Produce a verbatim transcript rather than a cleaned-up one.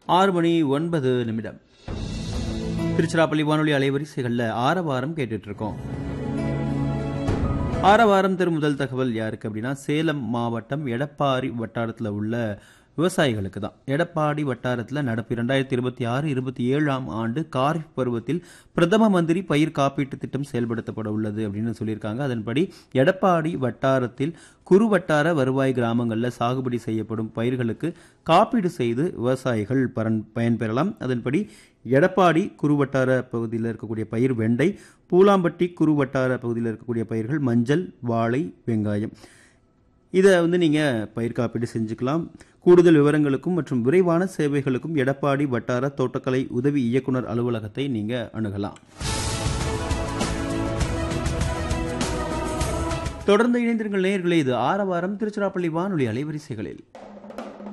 ஆறு மணி ஒன்பது நிமிடம். திருச்சிராப்பள்ளி வானொலி அலைவரிசைகளில் ஆரவாரம் கேட்டுட்டு இருக்கோம். ஆரவாரம் தரும் முதல் தகவல் யாருக்கு அப்படின்னா, சேலம் மாவட்டம் எடப்பாடி வட்டாரத்தில் உள்ள விவசாயிகளுக்கு தான். எடப்பாடி வட்டாரத்தில் நடப்பு இரண்டாயிரத்தி இருபத்தி ஆறு இருபத்தி ஏழாம் ஆண்டு காரிஃப் பருவத்தில் பிரதம மந்திரி பயிர் காப்பீட்டு திட்டம் செயல்படுத்தப்பட உள்ளது அப்படின்னு சொல்லியிருக்காங்க. அதன்படி எடப்பாடி வட்டாரத்தில் குறு வட்டார வருவாய் கிராமங்களில் சாகுபடி செய்யப்படும் பயிர்களுக்கு காப்பீடு செய்து விவசாயிகள் பரன் பயன்பெறலாம். அதன்படி எடப்பாடி குறுவட்டார பகுதியில் இருக்கக்கூடிய பயிர் வெண்டை, பூலாம்பட்டி குறுவட்டார பகுதியில் இருக்கக்கூடிய பயிர்கள் மஞ்சள், வாழை, வெங்காயம். இதை வந்து நீங்கள் பயிர் காப்பீடு செஞ்சுக்கலாம். கூடுதல் விவரங்களுக்கும் மற்றும் விரைவான சேவைகளுக்கும் எடப்பாடி வட்டார தோட்டக்கலை உதவி இயக்குனர் அலுவலகத்தை நீங்கள் அணுகலாம். தொடர்ந்து இணைந்திருங்கள் நேயர்களே. இது ஆரவாரம் திருச்சிராப்பள்ளி வானொலி அலைவரிசைகளில்.